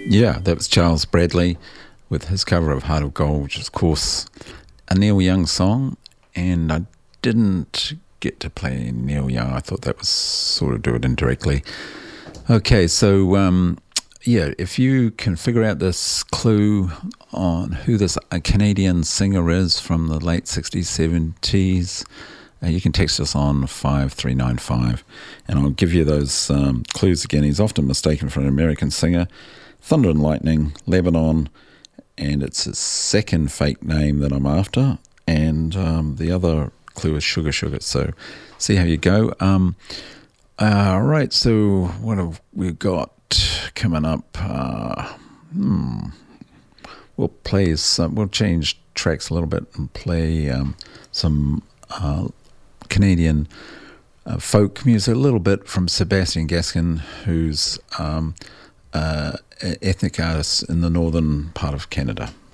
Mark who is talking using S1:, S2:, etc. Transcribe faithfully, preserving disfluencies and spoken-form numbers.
S1: Yeah, that was Charles Bradley with his cover of Heart of Gold, which is, of course, a Neil Young song. And I didn't get to play Neil Young. I thought that was sort of do it indirectly. Okay, so um, yeah, if you can figure out this clue on who this Canadian singer is from the late sixties, seventies, uh, you can text us on five three nine five, and I'll give you those um, clues again. He's often mistaken for an American singer. Thunder and Lightning, Lebanon, and it's his second fake name that I'm after, and um, the other clue is Sugar Sugar. So see how you go. Um, all right, so what have we got coming up? Uh, hmm, we'll play some, we'll change tracks a little bit and play um, some uh, Canadian uh, folk music, a little bit from Sebastian Gaskin, who's um, uh, ethnic artist in the northern part of Canada.